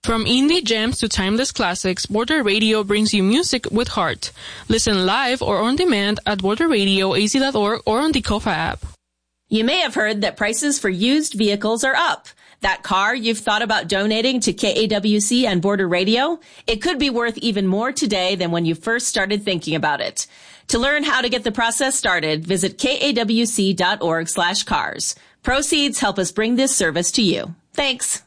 From indie gems to timeless classics, Border Radio brings you music with heart. Listen live or on demand at borderradioaz.org or on the Kofa app. You may have heard that prices for used vehicles are up. That car you've thought about donating to KAWC and Border Radio, it could be worth even more today than when you first started thinking about it. To learn how to get the process started, visit kawc.org/cars. Proceeds help us bring this service to you. Thanks.